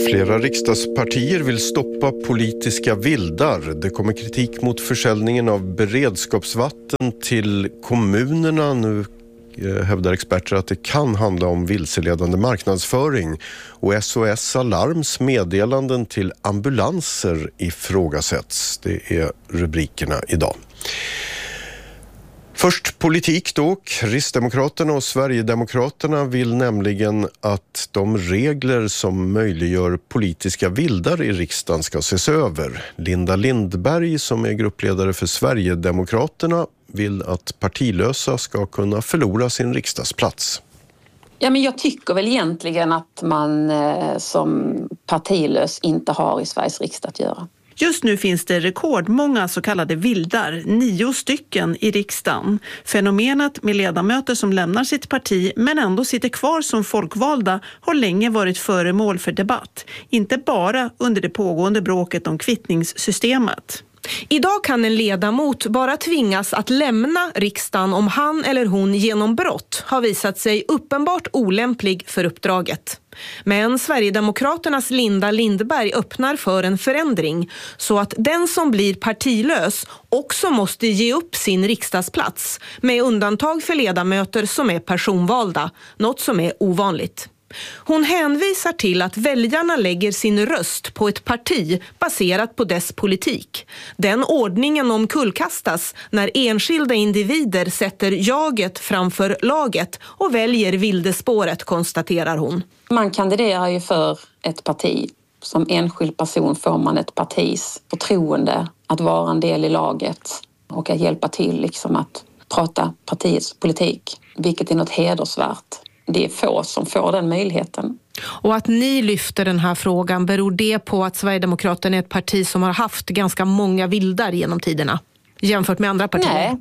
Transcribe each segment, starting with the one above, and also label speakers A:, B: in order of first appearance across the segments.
A: Flera riksdagspartier vill stoppa politiska vildar. Det kommer kritik mot försäljningen av beredskapsvatten till kommunerna. Nu hävdar experter att det kan handla om vilseledande marknadsföring. Och SOS Alarms meddelanden till ambulanser ifrågasätts. Det är rubrikerna idag. Först politik då. Kristdemokraterna och Sverigedemokraterna vill nämligen att de regler som möjliggör politiska vildar i riksdagen ska ses över. Linda Lindberg, som är gruppledare för Sverigedemokraterna, vill att partilösa ska kunna förlora sin riksdagsplats.
B: Ja, men jag tycker väl egentligen att man som partilös inte har i Sveriges riksdag att göra.
C: Just nu finns det rekordmånga så kallade vildar, 9 stycken i riksdagen. Fenomenet med ledamöter som lämnar sitt parti men ändå sitter kvar som folkvalda har länge varit föremål för debatt. Inte bara under det pågående bråket om kvittningssystemet.
D: Idag kan en ledamot bara tvingas att lämna riksdagen om han eller hon genom brott har visat sig uppenbart olämplig för uppdraget. Men Sverigedemokraternas Linda Lindberg öppnar för en förändring så att den som blir partilös också måste ge upp sin riksdagsplats, med undantag för ledamöter som är personvalda, något som är ovanligt. Hon hänvisar till att väljarna lägger sin röst på ett parti baserat på dess politik. Den ordningen omkullkastas när enskilda individer sätter jaget framför laget och väljer vildespåret, konstaterar hon.
B: Man kandiderar ju för ett parti. Som enskild person får man ett partis förtroende att vara en del i laget och att hjälpa till liksom att prata partiets politik, vilket är något hedersvärt. Det är få som får den möjligheten.
D: Och att ni lyfter den här frågan, beror det på att Sverigedemokraterna är ett parti som har haft ganska många vildar genom tiderna jämfört med andra partier?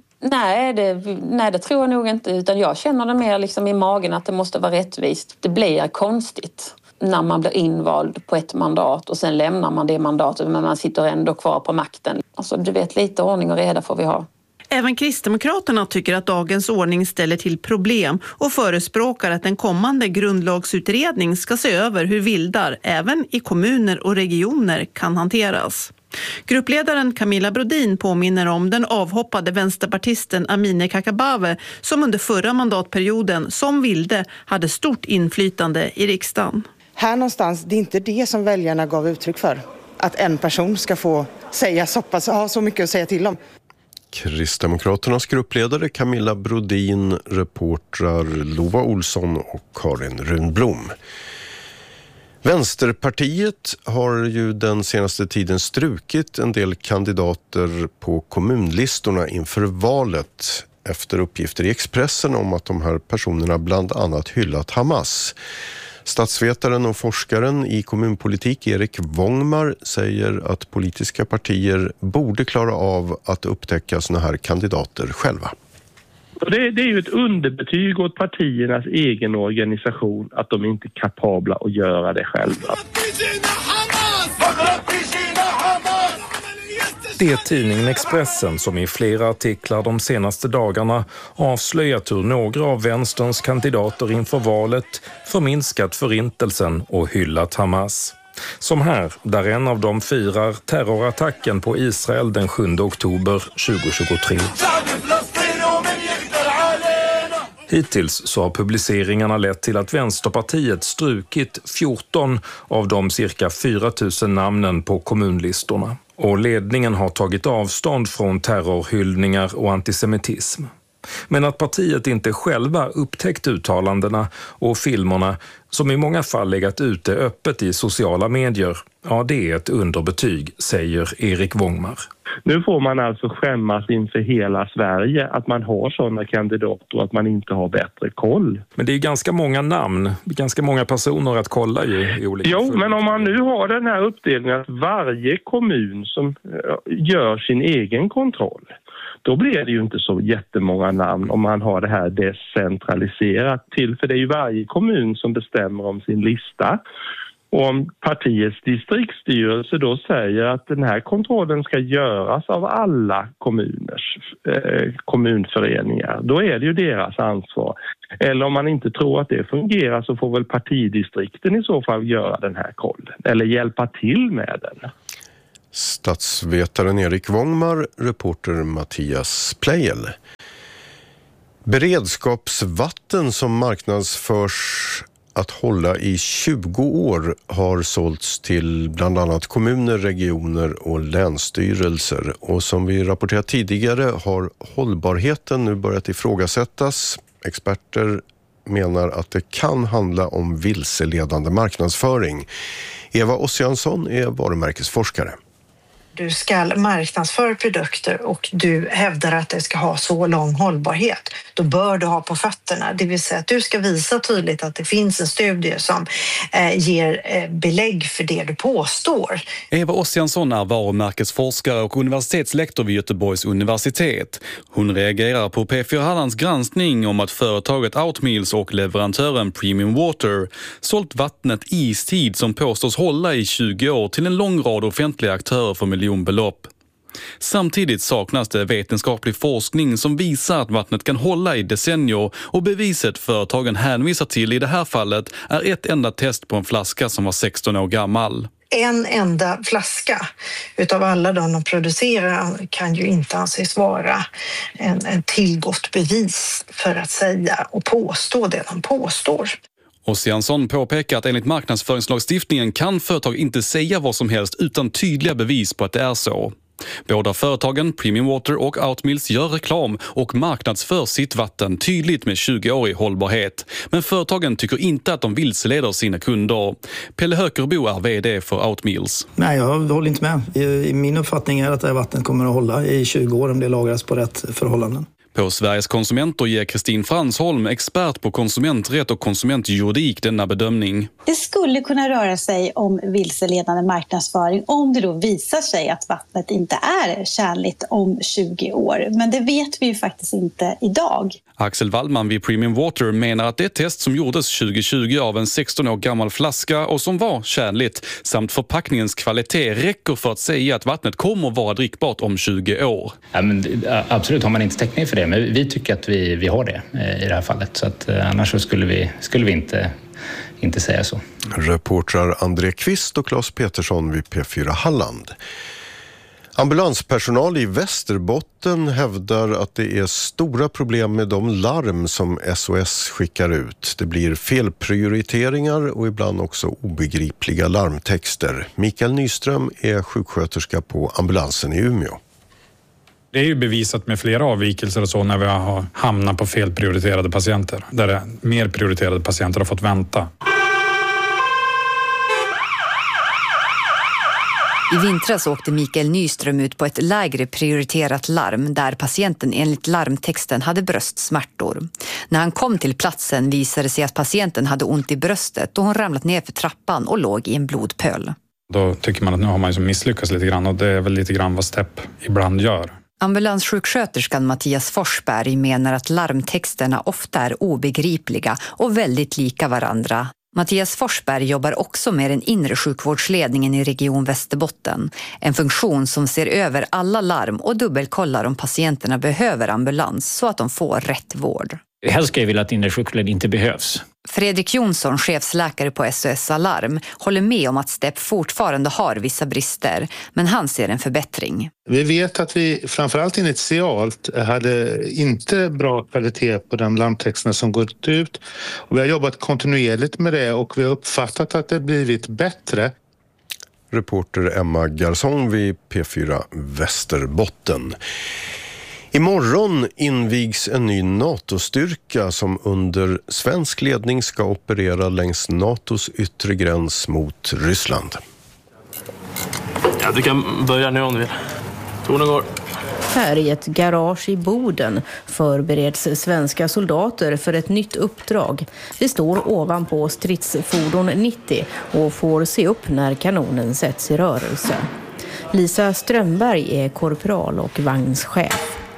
B: Nej, det tror jag nog inte. Utan jag känner det mer liksom i magen att det måste vara rättvist. Det blir konstigt när man blir invald på ett mandat och sen lämnar man det mandatet men man sitter ändå kvar på makten. Alltså, du vet, lite ordning och reda får vi ha.
C: Även Kristdemokraterna tycker att dagens ordning ställer till problem och förespråkar att en kommande grundlagsutredning ska se över hur vildar, även i kommuner och regioner, kan hanteras. Gruppledaren Camilla Brodin påminner om den avhoppade vänsterpartisten Amineh Kakabaveh som under förra mandatperioden som vilde hade stort inflytande i riksdagen.
E: Här någonstans, det är inte det som väljarna gav uttryck för. Att en person ska få säga så mycket att säga till om.
A: Kristdemokraternas gruppledare Camilla Brodin, reportrar Lova Olsson och Karin Runblom. Vänsterpartiet har ju den senaste tiden strukit en del kandidater på kommunlistorna inför valet efter uppgifter i Expressen om att de här personerna bland annat hyllat Hamas. Statsvetaren och forskaren i kommunpolitik Erik Wångmar säger att politiska partier borde klara av att upptäcka såna här kandidater själva.
F: Det är ju ett underbetyg åt partiernas egen organisation att de inte är kapabla att göra det själva.
G: Det är tidningen Expressen som i flera artiklar de senaste dagarna avslöjat hur några av vänsterns kandidater inför valet förminskat förintelsen och hyllat Hamas. Som här, där en av dem firar terrorattacken på Israel den 7 oktober 2023. Hittills så har publiceringarna lett till att Vänsterpartiet strukit 14 av de cirka 4 000 namnen på kommunlistorna. Och ledningen har tagit avstånd från terrorhyllningar och antisemitism. Men att partiet inte själva upptäckt uttalandena och filmerna som i många fall legat ute öppet i sociala medier, ja, det är ett underbetyg, säger Erik Wångmar.
F: Nu får man alltså skämmas inför hela Sverige att man har sådana kandidater och att man inte har bättre koll.
G: Men det är ganska många namn, ganska många personer att kolla i olika.
F: Jo, men om man nu har den här uppdelningen att varje kommun som gör sin egen kontroll, då blir det ju inte så jättemånga namn om man har det här decentraliserat till. För det är ju varje kommun som bestämmer om sin lista. Och om partiets distriktsstyrelse då säger att den här kontrollen ska göras av alla kommunföreningar, då är det ju deras ansvar. Eller om man inte tror att det fungerar så får väl partidistrikten i så fall göra den här kollen eller hjälpa till med den.
A: Statsvetaren Erik Wångmar, reporter Mattias Pleijel. Beredskapsvatten som marknadsförs att hålla i 20 år har sålts till bland annat kommuner, regioner och länsstyrelser. Och som vi rapporterat tidigare har hållbarheten nu börjat ifrågasättas. Experter menar att det kan handla om vilseledande marknadsföring. Eva Ossiansson är varumärkesforskare.
H: Du ska marknadsföra produkter och du hävdar att det ska ha så lång hållbarhet. Då bör du ha på fötterna. Det vill säga att du ska visa tydligt att det finns en studie som ger belägg för det du påstår.
I: Eva Ossiansson är varumärkesforskare och universitetslektor vid Göteborgs universitet. Hon reagerar på P4 Hallands granskning om att företaget Outmeals och leverantören Premium Water sålt vattnet Istid som påstås hålla i 20 år till en lång rad offentliga aktörer för miljonbelopp. Samtidigt saknas det vetenskaplig forskning som visar att vattnet kan hålla i decennier och beviset företagen hänvisar till i det här fallet är ett enda test på en flaska som var 16 år gammal.
H: En enda flaska utav alla de producerar kan ju inte anses vara en tillgått bevis för att säga och påstå det de påstår.
I: Ossiansson påpekar att enligt marknadsföringslagstiftningen kan företag inte säga vad som helst utan tydliga bevis på att det är så. Båda företagen, Premium Water och Outmeals, gör reklam och marknadsför sitt vatten tydligt med 20-årig hållbarhet. Men företagen tycker inte att de vilseleder sina kunder. Pelle Hökerbo är vd för Outmeals.
J: Nej, jag håller inte med. Min uppfattning är att det här vattnet kommer att hålla i 20 år om det lagras på rätt förhållanden.
I: På Sveriges konsumenter ger Kristin Fransholm, expert på konsumenträtt och konsumentjuridik, denna bedömning.
K: Det skulle kunna röra sig om vilseledande marknadsföring om det då visar sig att vattnet inte är tjänligt om 20 år. Men det vet vi ju faktiskt inte idag.
I: Axel Wallman vid Premium Water menar att det test som gjordes 2020 av en 16 år gammal flaska och som var tjänligt samt förpackningens kvalitet räcker för att säga att vattnet kommer att vara drickbart om 20 år.
L: Ja, men absolut har man inte täckning för det, men vi tycker att vi har det i det här fallet. Så att, annars så skulle vi inte säga så.
A: Reportrar André Kvist och Claes Petersson vid P4 Halland. Ambulanspersonal i Västerbotten hävdar att det är stora problem med de larm som SOS skickar ut. Det blir felprioriteringar och ibland också obegripliga larmtexter. Mikael Nyström är sjuksköterska på ambulansen i Umeå.
M: Det är ju bevisat med flera avvikelser och så när vi har hamnat på felprioriterade patienter. Där mer prioriterade patienter har fått vänta.
N: I vintras åkte Mikael Nyström ut på ett lägre prioriterat larm där patienten enligt larmtexten hade bröstsmärtor. När han kom till platsen visade sig att patienten hade ont i bröstet och hon ramlat ner för trappan och låg i en blodpöl.
M: Då tycker man att nu har man ju misslyckats lite grann och det är väl lite grann vad STEP ibland gör.
N: Ambulanssjuksköterskan Mattias Forsberg menar att larmtexterna ofta är obegripliga och väldigt lika varandra. Mattias Forsberg jobbar också med den inre sjukvårdsledningen i Region Västerbotten. En funktion som ser över alla larm och dubbelkollar om patienterna behöver ambulans så att de får rätt vård.
L: Helst ska jag vilja att inre sjukvård inte behövs.
N: Fredrik Jonsson, chefsläkare på SOS Alarm, håller med om att STEP fortfarande har vissa brister, men han ser en förbättring.
O: Vi vet att vi framförallt initialt hade inte bra kvalitet på de larmtexterna som gått ut. Och vi har jobbat kontinuerligt med det och vi har uppfattat att det blivit bättre.
A: Reporter Emma Garson vid P4 Västerbotten. Imorgon invigs en ny NATO-styrka som under svensk ledning ska operera längs NATOs yttre gräns mot Ryssland.
P: Ja, du kan börja nu om du vill. Tonen går.
Q: Här i ett garage i Boden förbereds svenska soldater för ett nytt uppdrag. Vi står ovanpå stridsfordon 90 och får se upp när kanonen sätts i rörelse. Lisa Strömberg är korpral och vagnschef.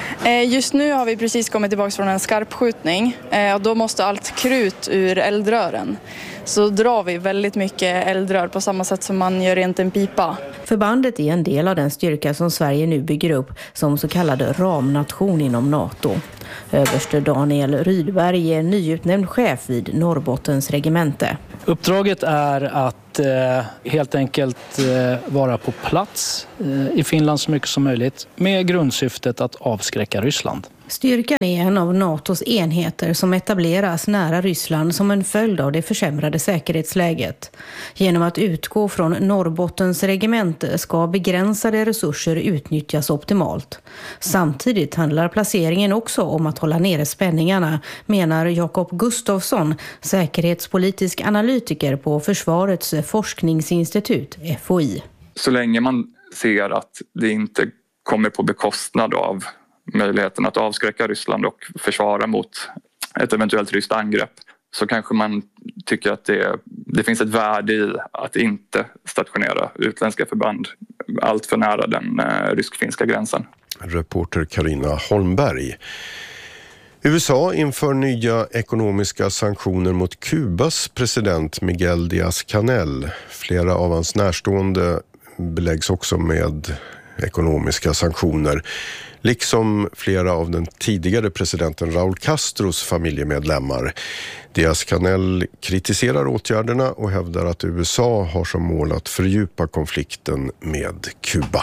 R: Just nu har vi precis kommit tillbaka från en skarpskjutning och då måste allt krut ur eldrören. Så drar vi väldigt mycket eldrör på samma sätt som man gör rent en pipa.
Q: Förbandet är en del av den styrka som Sverige nu bygger upp som så kallad ramnation inom NATO. Överste Daniel Rydberg är nyutnämnd chef vid Norrbottens regemente.
S: Uppdraget är att helt enkelt vara på plats i Finland så mycket som möjligt med grundsyftet att avskräcka Ryssland.
Q: Styrkan är en av NATOs enheter som etableras nära Ryssland som en följd av det försämrade säkerhetsläget. Genom att utgå från Norrbottens regemente ska begränsade resurser utnyttjas optimalt. Samtidigt handlar placeringen också om att hålla nere spänningarna, menar Jakob Gustafsson, säkerhetspolitisk analytiker på Försvarets forskningsinstitut, FOI.
T: Så länge man ser att det inte kommer på bekostnad av möjligheten att avskräcka Ryssland och försvara mot ett eventuellt ryskt angrepp, så kanske man tycker att det finns ett värde i att inte stationera utländska förband allt för nära den rysk-finska gränsen.
A: Reporter Carina Holmberg. USA inför nya ekonomiska sanktioner mot Kubas president Miguel Díaz-Canel. Flera av hans närstående beläggs också med ekonomiska sanktioner, liksom flera av den tidigare presidenten Raúl Castros familjemedlemmar. Díaz-Canel kritiserar åtgärderna och hävdar att USA har som mål att fördjupa konflikten med Kuba.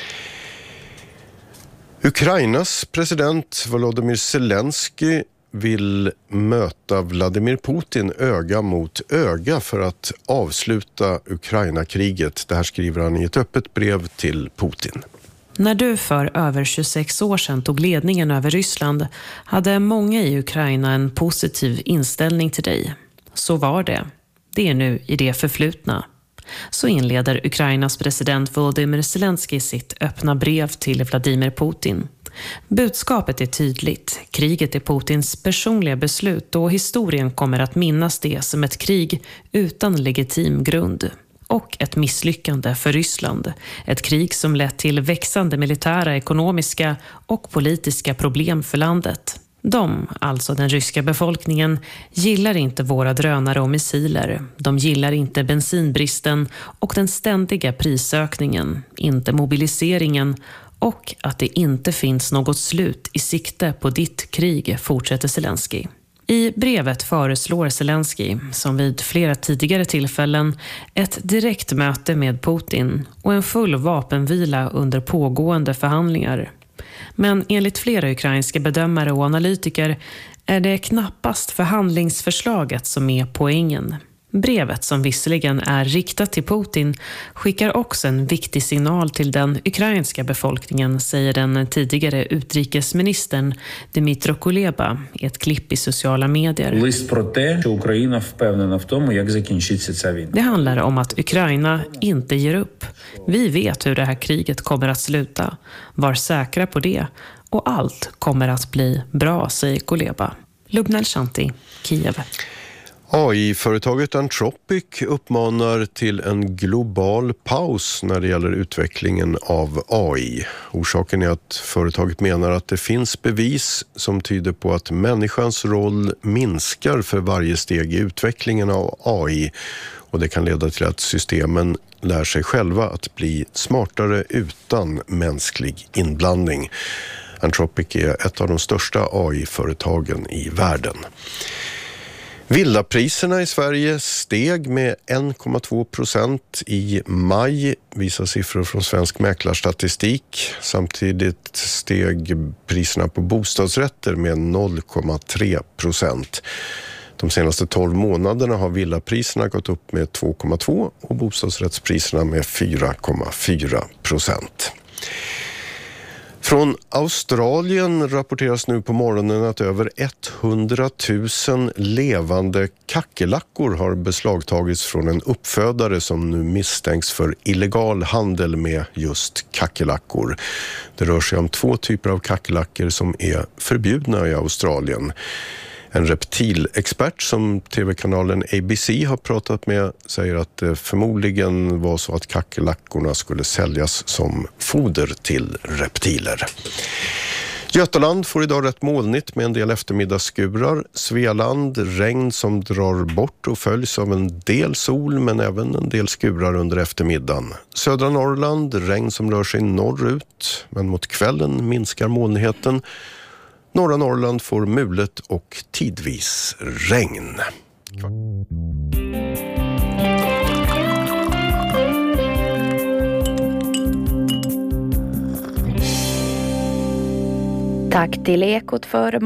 A: Ukrainas president Volodymyr Zelensky vill möta Vladimir Putin öga mot öga för att avsluta Ukraina-kriget. Det här skriver han i ett öppet brev till Putin.
U: När du för över 26 år sedan tog ledningen över Ryssland hade många i Ukraina en positiv inställning till dig. Så var det. Det är nu i det förflutna. Så inleder Ukrainas president Volodymyr Zelensky sitt öppna brev till Vladimir Putin. Budskapet är tydligt. Kriget är Putins personliga beslut och historien kommer att minnas det som ett krig utan legitim grund. Och ett misslyckande för Ryssland. Ett krig som lett till växande militära, ekonomiska och politiska problem för landet. De, alltså den ryska befolkningen, gillar inte våra drönare och missiler. De gillar inte bensinbristen och den ständiga prisökningen, inte mobiliseringen och att det inte finns något slut i sikte på ditt krig, fortsätter Zelensky. I brevet föreslår Zelensky, som vid flera tidigare tillfällen, ett direkt möte med Putin och en full vapenvila under pågående förhandlingar. Men enligt flera ukrainska bedömare och analytiker är det knappast förhandlingsförslaget som är poängen. Brevet, som visserligen är riktat till Putin, skickar också en viktig signal till den ukrainska befolkningen, säger den tidigare utrikesministern Dmytro Kuleba i ett klipp i sociala medier. Det handlar om att Ukraina inte ger upp. Vi vet hur det här kriget kommer att sluta. Var säkra på det. Och allt kommer att bli bra, säger Kuleba. Lugnal Shanti, Kiev.
A: AI-företaget Anthropic uppmanar till en global paus när det gäller utvecklingen av AI. Orsaken är att företaget menar att det finns bevis som tyder på att människans roll minskar för varje steg i utvecklingen av AI, och det kan leda till att systemen lär sig själva att bli smartare utan mänsklig inblandning. Anthropic är ett av de största AI-företagen i världen. Villapriserna i Sverige steg med 1,2% i maj, visar siffror från Svensk mäklarstatistik. Samtidigt steg priserna på bostadsrätter med 0,3%. De senaste 12 månaderna har villapriserna gått upp med 2,2% och bostadsrättspriserna med 4,4%. Från Australien rapporteras nu på morgonen att över 100 000 levande kackerlackor har beslagtagits från en uppfödare som nu misstänks för illegal handel med just kackerlackor. Det rör sig om 2 typer av kackerlackor som är förbjudna i Australien. En reptilexpert som tv-kanalen ABC har pratat med säger att det förmodligen var så att kackerlackorna skulle säljas som foder till reptiler. Götaland får idag rätt molnigt med en del eftermiddagsskurar. Svealand, regn som drar bort och följs av en del sol men även en del skurar under eftermiddagen. Södra Norrland, regn som rör sig norrut men mot kvällen minskar molnigheten. Norra Norrland får mulet och tidvis regn.
D: Tack till Ekot för